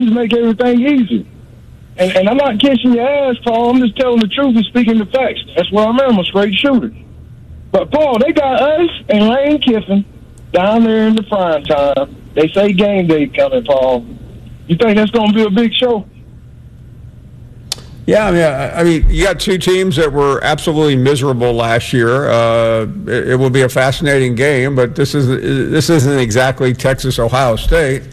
make everything easy. And I'm not kissing your ass, Paul. I'm just telling the truth and speaking the facts. That's where I'm at. I'm a straight shooter. But, Paul, they got us and Lane Kiffin down there in the prime time. They say game day coming, Paul. You think that's going to be a big show? Yeah, I mean, you got two teams that were absolutely miserable last year. It will be a fascinating game, but this isn't exactly Texas Ohio State.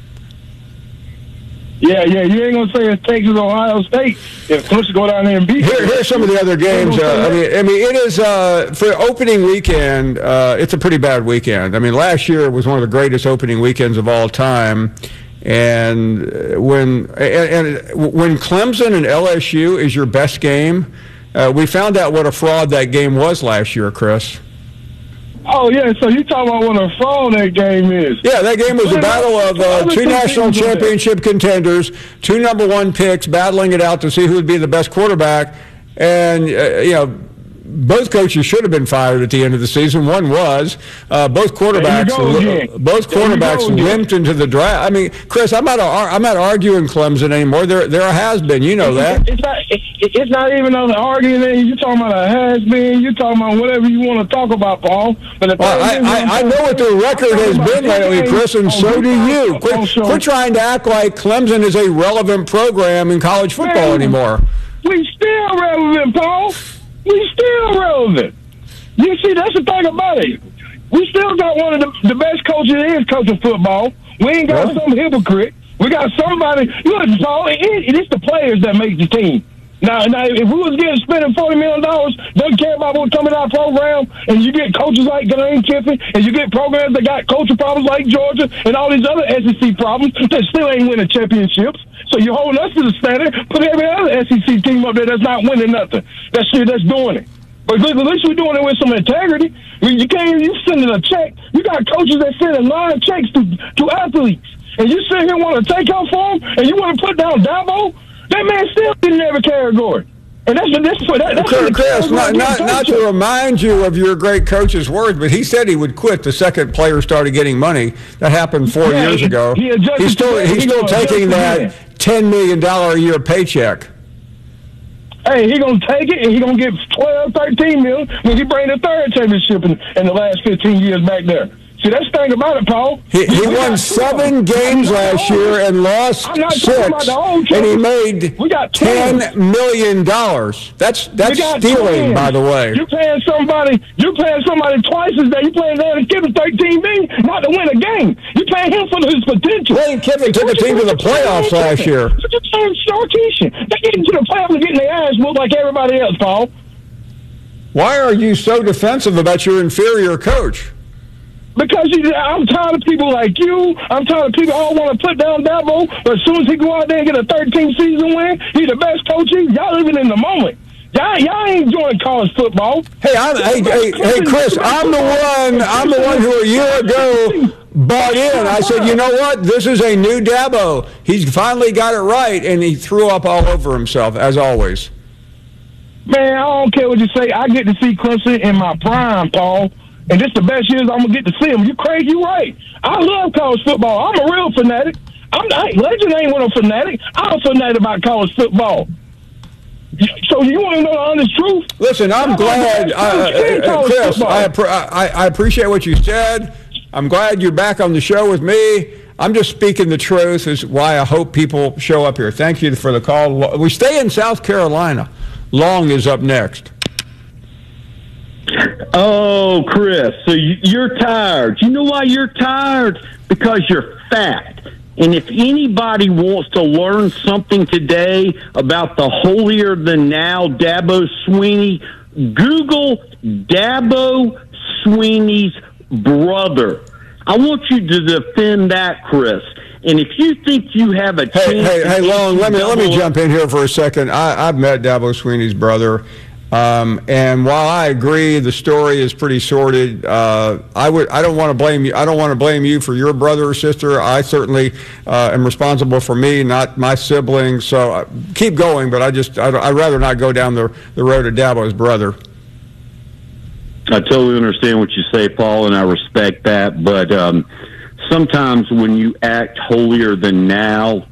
Yeah, you ain't gonna say it's Texas Ohio State if Clemson go down there and beat. Here's some of the other games. I mean, it is for opening weekend. It's a pretty bad weekend. I mean, last year was one of the greatest opening weekends of all time. And when Clemson and LSU is your best game, we found out what a fraud that game was last year, Chris. Oh, yeah, so you talking about what a fraud that game is. Yeah, that game was a battle of two national championship contenders, two #1 picks battling it out to see who would be the best quarterback. And, both coaches should have been fired at the end of the season. One was. Both quarterbacks limped into the draft. I mean, Chris, I'm not arguing Clemson anymore. They're a has-been. You know that. It's not even an argument. You're talking about a has-been. You're talking about whatever you want to talk about, Paul. But I know what their record has been lately, Chris, and so do you. Quit trying to act like Clemson is a relevant program in college football anymore. We still relevant, Paul. We still relevant. You see, that's the thing about it. We still got one of the best coaches that is coaching football. We ain't got some hypocrite. We got somebody. Look, Paul, it's the players that make the team. Now, if we was spending $40 million, doesn't care about what's coming out of program, and you get coaches like Lane Kiffin, and you get programs that got coaching problems like Georgia, and all these other SEC problems that still ain't winning championships. So you're holding us to the standard, put every other SEC team up there that's not winning nothing. That's doing it. But at least we're doing it with some integrity. You sending a check. You got coaches that sending live checks to athletes, and you sit here and want to take out for them, and you want to put down Dabo. That man still didn't have a category. And that's Chris, not to remind you of your great coach's words, but he said he would quit the second players started getting money. That happened 4 years ago. He's still taking that $10 million a year paycheck. Hey, he gonna take it, and he gonna get 12, 13 million when he bring the third championship in the last 15 years back there. See, that's the thing about it, Paul. He won 7 games last year and lost 6, and he made $10 million. That's stealing, by the way. You're paying somebody twice as that. You're paying Lane Kiffin $13 million not to win a game. You're paying him for his potential. Lane Kiffin took a team to the playoffs last year. You're paying Sarkisian. They're getting to the playoffs and getting their ass whooped like everybody else, Paul. Why are you so defensive about your inferior coach? Because I'm tired of people like you. I'm tired of people all want to put down Dabo, but as soon as he go out there and get a 13th season win, he's the best coach. Y'all living in the moment. Y'all ain't enjoying college football. Hey, Chris, I'm the one who a year ago bought in. I said, you know what? This is a new Dabo. He's finally got it right, and he threw up all over himself, as always. Man, I don't care what you say. I get to see Clemson in my prime, Paul. And this the best years I'm going to get to see him. You crazy? You right. I love college football. I'm a real fanatic. Legend ain't one a fanatic. I'm a fanatic about college football. So you want to know the honest truth? Listen, I'm glad, Chris, I appreciate what you said. I'm glad you're back on the show with me. I'm just speaking the truth is why I hope people show up here. Thank you for the call. We stay in South Carolina. Long is up next. Oh, Chris, so you're tired. You know why you're tired? Because you're fat. And if anybody wants to learn something today about the holier-than-thou Dabo Swinney, Google Dabo Swinney's brother. I want you to defend that, Chris. And if you think you have a chance... Hey, Long, let me jump in here for a second. I've met Dabo Swinney's brother. And while I agree the story is pretty sordid, I don't want to blame you. I don't want to blame you for your brother or sister. I certainly am responsible for me, not my siblings. So keep going, but I'd rather not go down the road of Dabo's brother. I totally understand what you say, Paul, and I respect that. But sometimes when you act holier than thou,